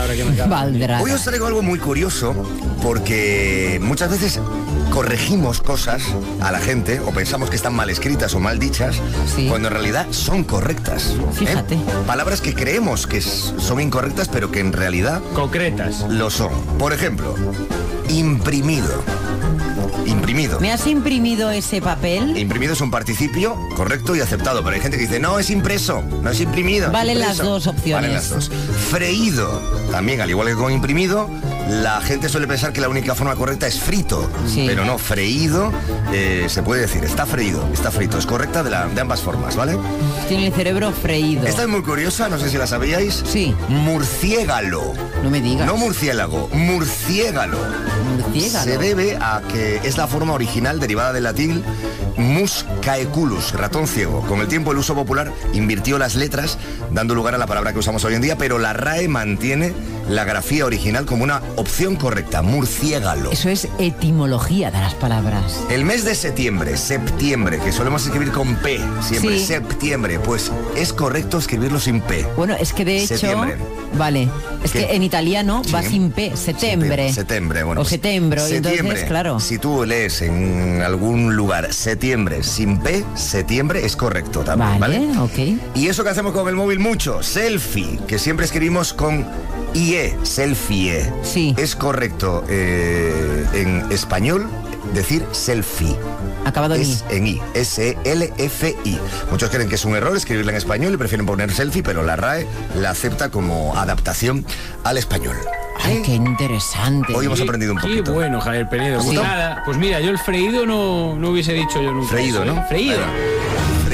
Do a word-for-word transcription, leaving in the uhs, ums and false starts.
palabra que me acaba. Valdrada. Hoy os traigo algo muy curioso, porque muchas veces corregimos cosas a la gente o pensamos que están mal escritas o mal dichas, Sí. cuando en realidad son correctas. ¿eh? Fíjate. Palabras que creemos que s- son incorrectas, pero que en realidad Concretas. lo son. Por ejemplo, imprimido. Imprimido. ¿Me has imprimido ese papel? Imprimido es un participio correcto y aceptado, pero hay gente que dice, no, es impreso, no es imprimido. es Valen impreso". las dos opciones. Valen las dos. Freído, también, al igual que con imprimido, la gente suele pensar que la única forma correcta es frito, Sí. pero no, freído, eh, se puede decir, está freído, está frito, es correcta de, la- de ambas formas, ¿vale? Tiene el cerebro freído. Esta es muy curiosa, no sé si la sabíais. Sí. Murciégalo. No me digas. No murciélago, murciégalo. Murciégalo. Se debe a que es la forma original derivada del latín mus caeculus, ratón ciego. Con el tiempo el uso popular invirtió las letras, dando lugar a la palabra que usamos hoy en día, pero la R A E mantiene la grafía original como una opción correcta, murciégalo. Eso es etimología de las palabras. El mes de septiembre, septiembre, que solemos escribir con P, siempre, Sí. septiembre, pues es correcto escribirlo sin P. Bueno, es que de hecho... Septiembre. Vale. Es ¿Qué? que en italiano va Sí. sin P, settembre. Septiembre, bueno. O pues, setembro, y entonces, septiembre. claro. Si tú lees en algún lugar septiembre sin P, septiembre es correcto también, ¿vale? Vale, ok. Y eso que hacemos con el móvil mucho, selfie, que siempre escribimos con I E, selfie. Sí. Es correcto eh, en español decir selfie. Acabado en Es I. en I, S E L F I. Muchos creen que es un error escribirla en español y prefieren poner selfie, pero la R A E la acepta como adaptación al español. Ay, qué interesante. Hoy hemos aprendido un Qué poquito. bueno, Javier Penedo. Pues Sí. nada, pues mira, yo el freído no, no hubiese dicho yo nunca. Freído, eso, ¿eh? ¿no? Freído. Bueno.